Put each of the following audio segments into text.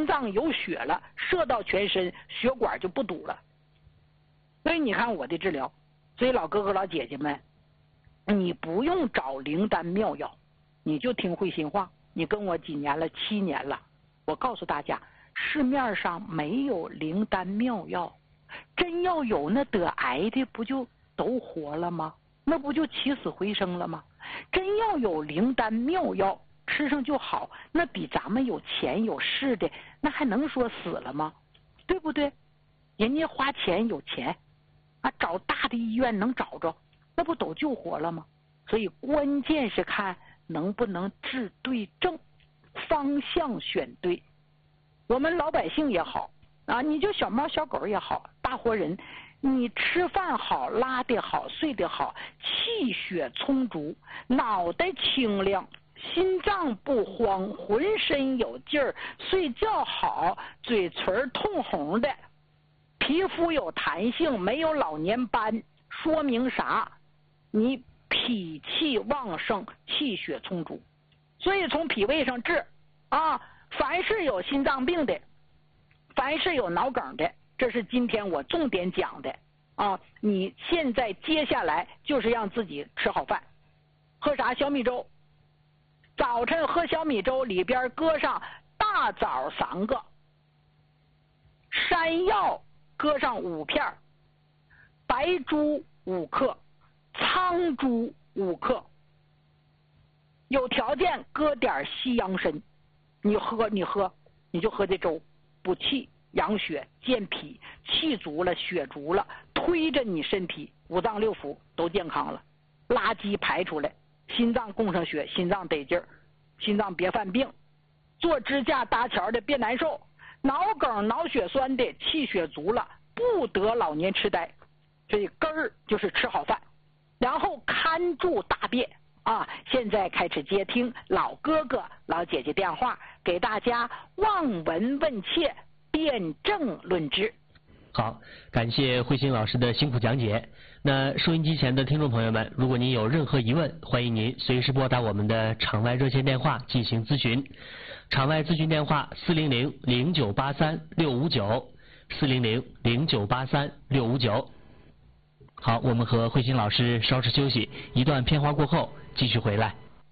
脏有血了，射到全身，血管就不堵了。所以你看我的治疗，所以老哥哥老姐姐们，你不用找灵丹妙药，你就听慧心话。你跟我几年了？7年了。我告诉大家，市面上没有灵丹妙药，真要有，那得癌的不就都活了吗？那不就起死回生了吗？真要有灵丹妙药，吃上就好，那比咱们有钱有势的，那还能说死了吗？对不对？人家花钱有钱啊，找大的医院能找着，那不都救活了吗？所以关键是看能不能治对症，方向选对。我们老百姓也好啊，你就小猫小狗也好，大活人，你吃饭好，拉得好，睡得好，气血充足，脑袋清亮，心脏不慌，浑身有劲儿，睡觉好，嘴唇通红的，皮肤有弹性，没有老年斑，说明啥？你脾气旺盛，气血充足。所以从脾胃上治啊，凡是有心脏病的，凡是有脑梗的，这是今天我重点讲的啊。你现在接下来就是让自己吃好饭，喝啥？小米粥。早晨喝小米粥，里边搁上大枣3个，山药搁上5片，白术5克，苍术5克，有条件搁点西洋参。你喝你就喝这粥，补气养血健脾，气足了血足了，推着你身体5脏6腑都健康了，垃圾排出来，心脏供上血，心脏得劲儿，心脏别犯病，做支架搭桥的别难受，脑梗脑血栓的气血足了，不得老年痴呆。所以根儿就是吃好饭，然后看住大便啊。现在开始接听老哥哥老姐姐电话，给大家望闻问切，辩证论治。 好，感谢慧心老师的辛苦讲解。那收音机前的听众朋友们，如果您有任何疑问，欢迎您随时拨打我们的场外热线电话进行咨询。场外咨询电话400-0983-659，400-0983-659。好，我们和慧心老师稍事休息，一段片花过后继续回来。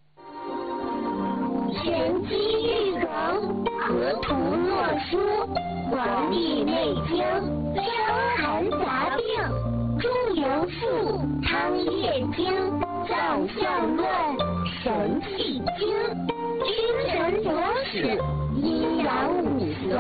玄机玉容，河图洛书，黄帝内经，伤寒杂病，中游赋，汤液经，脏象论，神气经，君臣佐使，阴阳5行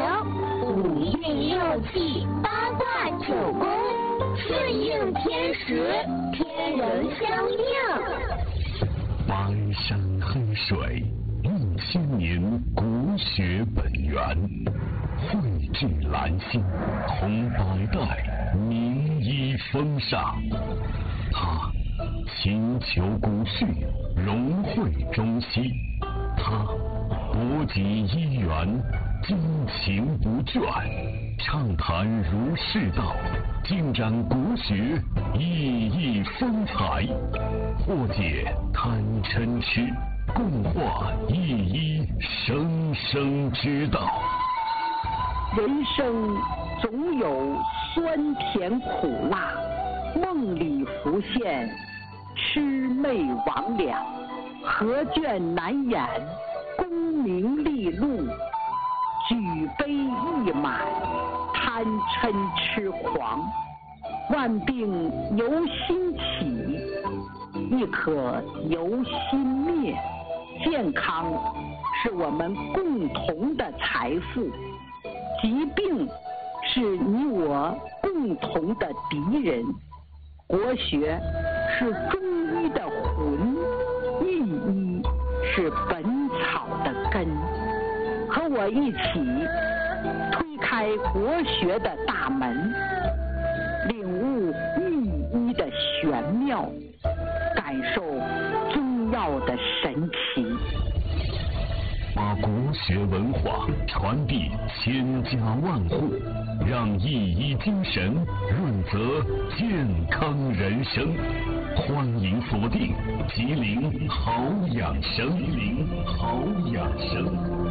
，5运6气，8卦9宫，顺应天时，天人相应。 白山黑水，1000年国学本源，汇聚兰心，同百代名医风尚。他勤求古训，融汇中西。他博集医源，精勤不倦，畅谈儒释道，尽展国学熠熠风采，破解贪嗔痴，共话一一生生之道。 人生总有酸甜苦辣，梦里浮现魑魅魍魉，何卷难掩功名利禄，举杯一满贪嗔痴狂。万病由心起，亦可由心灭。健康是我们共同的财富，疾病是你我共同的敌人。国学是中医的魂，易医是本草的根。和我一起推开国学的大门，领悟易医的玄妙，感受中药的神奇， 把国学文化传递千家万户，让熠熠精神润泽健康人生。欢迎锁定吉林好养生，吉林好养生。